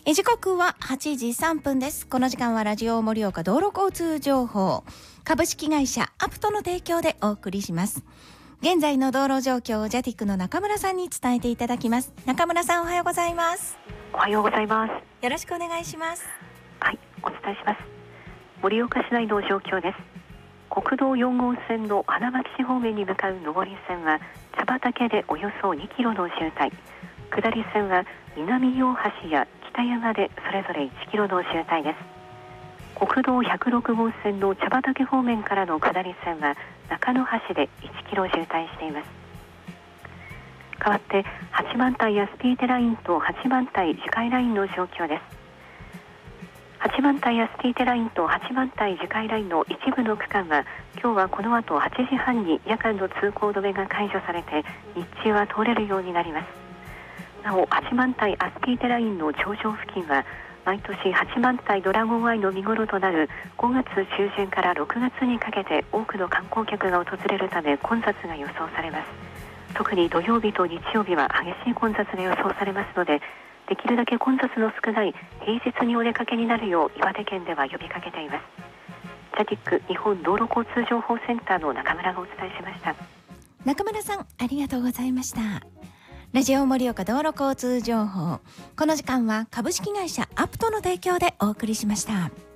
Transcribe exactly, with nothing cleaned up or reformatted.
え時刻ははちじさんぷんです。この時間はラジオ盛岡道路交通情報、株式会社アプトの提供でお送りします。現在の道路状況をジャティックの中村さんに伝えていただきます。中村さん、おはようございます。 おはようございます。 よろしくお願いします。 はい、お伝えします。盛岡市内の状況です。国道よん号線の花巻市方面に向かう上り線は茶畑でおよそにキロの渋滞、下り線は南大橋や北山でそれぞれいちキロの渋滞です。国道ひゃくろく号線の茶畑方面からの下り線は中野橋でいちキロ渋滞しています。代わって八幡平やスピーテラインと八幡平次回ラインの状況です。八幡平やスピーテラインと八幡平次回ラインの一部の区間は今日はこの後はちじはんに夜間の通行止めが解除されて日中は通れるようになります。なお八幡平アスピーテラインの頂上付近は毎年八幡平ドラゴンアイの見頃となるごがつ中旬からろくがつにかけて多くの観光客が訪れるため混雑が予想されます。特に土曜日と日曜日は激しい混雑が予想されますので、できるだけ混雑の少ない平日にお出かけになるよう岩手県では呼びかけています。ジャティック日本道路交通情報センターの中村がお伝えしました。 中村さん、ありがとうございました。ラジオ盛岡道路交通情報、この時間は株式会社アプトの提供でお送りしました。